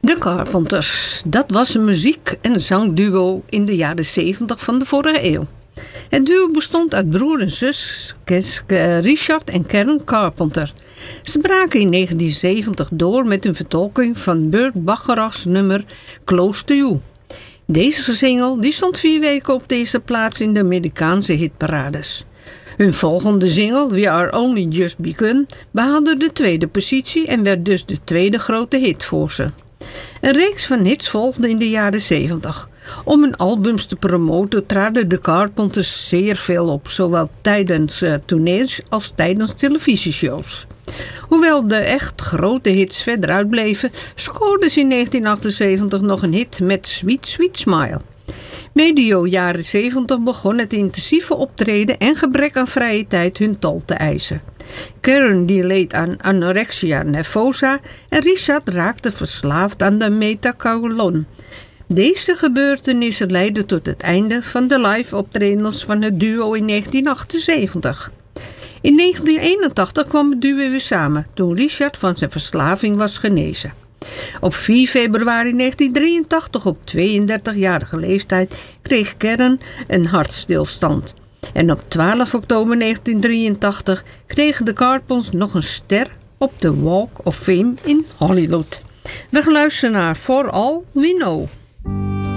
De Carpenters, dat was een muziek- en zangduo in de jaren 70 van de vorige eeuw. Het duo bestond uit broer en zus Richard en Karen Carpenter. Ze braken in 1970 door met een vertolking van Burt Bacharach's nummer Close to You. Deze single die stond 4 weken op deze plaats in de Amerikaanse hitparades. Hun volgende single, We Are Only Just Begun, behaalde de 2e positie en werd dus de 2e grote hit voor ze. Een reeks van hits volgde in de jaren 70. Om hun albums te promoten traden de Carpenters zeer veel op, zowel tijdens tournees als tijdens televisieshows. Hoewel de echt grote hits verder uitbleven, scoorden ze in 1978 nog een hit met Sweet Sweet Smile. Medio jaren 70 begon het intensieve optreden en gebrek aan vrije tijd hun tol te eisen. Karen die leed aan anorexia nervosa en Richard raakte verslaafd aan de methaqualon. Deze gebeurtenissen leidden tot het einde van de live optredens van het duo in 1978. In 1981 kwam het duo weer samen toen Richard van zijn verslaving was genezen. Op 4 februari 1983, op 32-jarige leeftijd, kreeg Karen een hartstilstand. En op 12 oktober 1983 kregen de Carpenters nog een ster op de Walk of Fame in Hollywood. We gaan luisteren naar For All We Know.